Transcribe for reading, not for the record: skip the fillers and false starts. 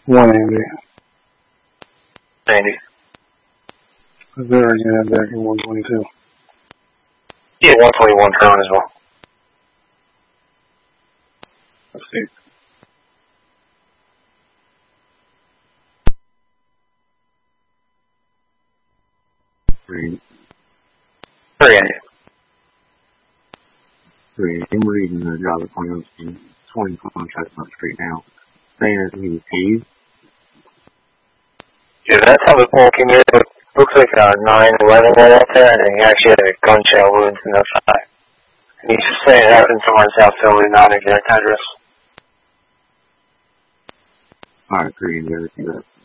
180. 90. There again, back in 122. Yeah, 121 current as well. Let's see. Three. 380. I'm reading the job appointments from 20 contracts not straight now. Saying that he was paid. Yeah, that's how the poll came in. It looks like a 9/11 went out there, and he actually had a gunshot wound in the thigh. And he's just saying it happened somewhere in South Philly, not an exact address. Alright, 3 and everything.